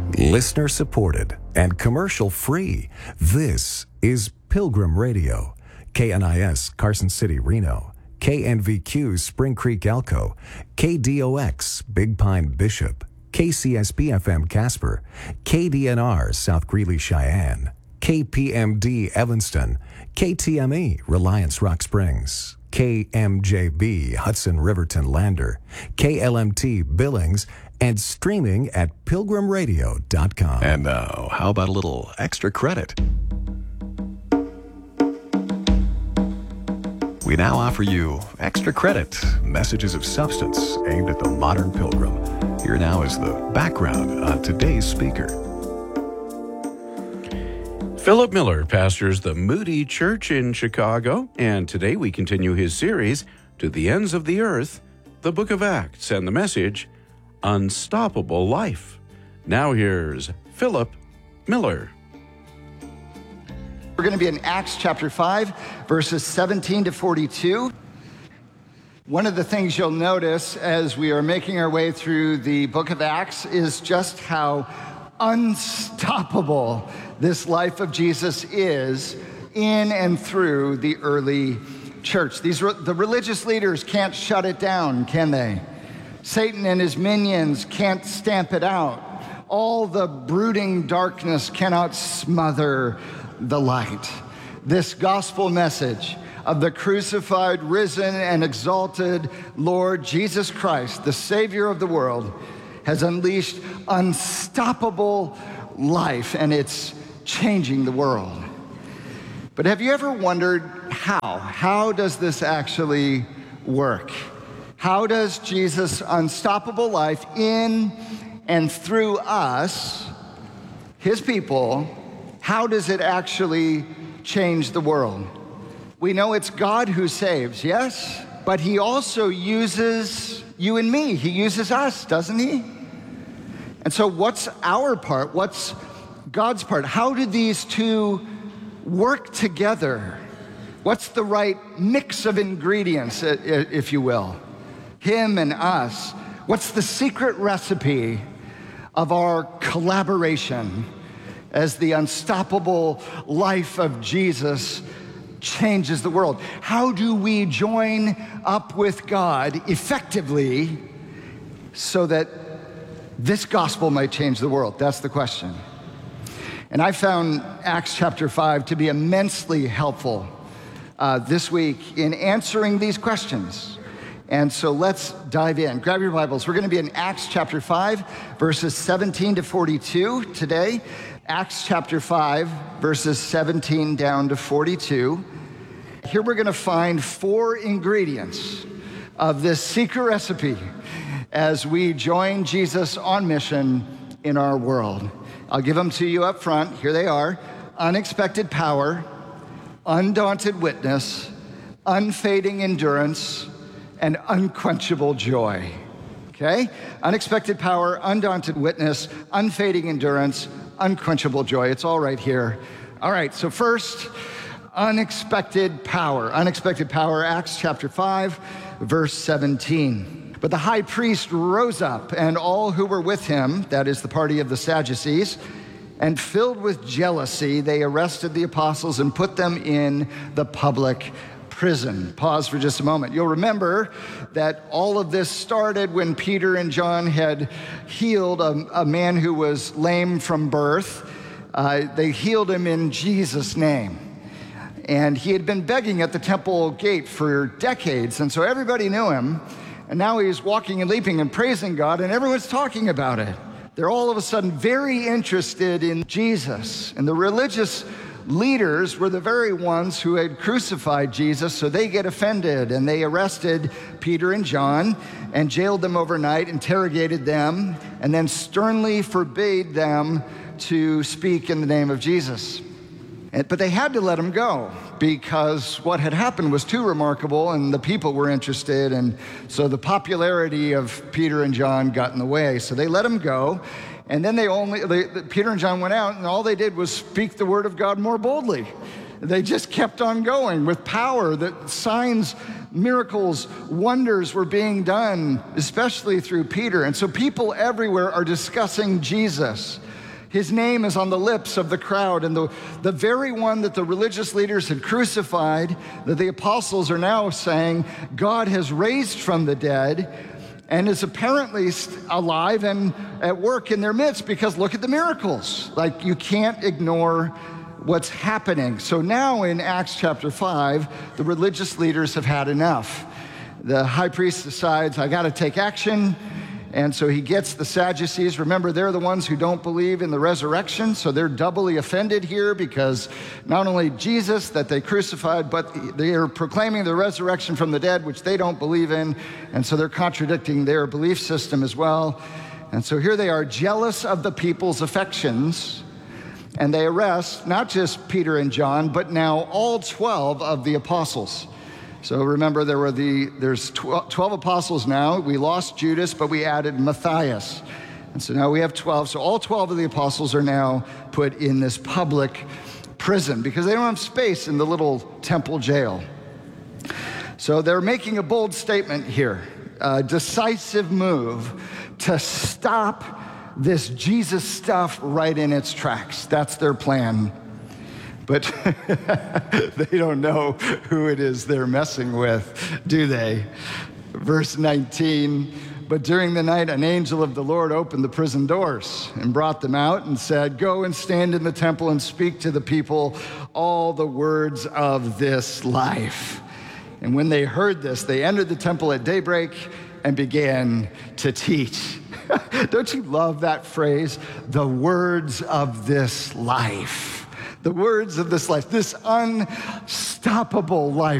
Listener supported and commercial free. This is Pilgrim Radio. KNIS Carson City, Reno. KNVQ Spring Creek, Elko. KDOX Big Pine, Bishop. KCSB FM Casper. KDNR South Greeley, Cheyenne. KPMD Evanston. KTME Reliance Rock Springs. KMJB Hudson Riverton Lander. KLMT Billings. And streaming at pilgrimradio.com. And now, how about a little extra credit? We now offer you Extra Credit, messages of substance aimed at the modern pilgrim. Here now is the background on today's speaker. Philip Miller pastors the Moody Church in Chicago, and today we continue his series, To the Ends of the Earth, the Book of Acts, and the message, Unstoppable Life. Now here's Philip Miller. We're going to be in Acts chapter 5, verses 17 to 42. One of the things you'll notice as we are making our way through the book of Acts is just how unstoppable this life of Jesus is in and through the early church. The religious leaders can't shut it down, can they? Satan and his minions can't stamp it out. All the brooding darkness cannot smother the light. This gospel message of the crucified, risen, and exalted Lord Jesus Christ, the Savior of the world, has unleashed unstoppable life, and it's changing the world. But have you ever wondered how? How does this actually work? How does Jesus' unstoppable life in and through us, his people, how does it actually change the world? We know it's God who saves, yes? But he also uses you and me. He uses us, doesn't he? And so what's our part? What's God's part? How do these two work together? What's the right mix of ingredients, if you will? Him and us. What's the secret recipe of our collaboration as the unstoppable life of Jesus changes the world? How do we join up with God effectively so that this gospel might change the world? That's the question. And I found Acts chapter 5 to be immensely helpful this week in answering these questions. And so let's dive in. Grab your Bibles. We're going to be in Acts chapter 5, verses 17 to 42 today. Acts chapter 5, verses 17 down to 42. Here we're going to find 4 ingredients of this secret recipe as we join Jesus on mission in our world. I'll give them to you up front. Here they are. Unexpected power, undaunted witness, unfading endurance, and unquenchable joy. Okay? Unexpected power, undaunted witness, unfading endurance, unquenchable joy. It's all right here. All right, so first, unexpected power. Unexpected power, Acts chapter 5, verse 17. But the high priest rose up, and all who were with him, that is the party of the Sadducees, and filled with jealousy, they arrested the apostles and put them in the public prison. Pause for just a moment. You'll remember that all of this started when Peter and John had healed a man who was lame from birth. They healed him in Jesus' name. And he had been begging at the temple gate for decades, and so everybody knew him. And now he's walking and leaping and praising God, and everyone's talking about it. They're all of a sudden very interested in Jesus. And the religious leaders were the very ones who had crucified Jesus, so they get offended, and they arrested Peter and John and jailed them overnight, interrogated them, and then sternly forbade them to speak in the name of Jesus. But they had to let him go because what had happened was too remarkable and the people were interested, and so the popularity of Peter and John got in the way. So they let him go, and then Peter and John went out, and all they did was speak the word of God more boldly. They just kept on going with power, that signs, miracles, wonders were being done, especially through Peter. And so people everywhere are discussing Jesus. His name is on the lips of the crowd, and the very one that the religious leaders had crucified, that the apostles are now saying, God has raised from the dead and is apparently alive and at work in their midst, because look at the miracles. Like, you can't ignore what's happening. So now in Acts chapter 5, the religious leaders have had enough. The high priest decides, I got to take action. And so he gets the Sadducees. Remember, they're the ones who don't believe in the resurrection, so they're doubly offended here, because not only Jesus that they crucified, but they are proclaiming the resurrection from the dead, which they don't believe in, and so they're contradicting their belief system as well. And so here they are, jealous of the people's affections, and they arrest not just Peter and John, but now all 12 of the apostles. So remember, there's 12 apostles now. We lost Judas, but we added Matthias. And so now we have 12. So all 12 of the apostles are now put in this public prison because they don't have space in the little temple jail. So they're making a bold statement here, a decisive move to stop this Jesus stuff right in its tracks. That's their plan. But they don't know who it is they're messing with, do they? Verse 19, but during the night, an angel of the Lord opened the prison doors and brought them out and said, go and stand in the temple and speak to the people all the words of this life. And when they heard this, they entered the temple at daybreak and began to teach. Don't you love that phrase? The words of this life. The words of this life, this unstoppable life.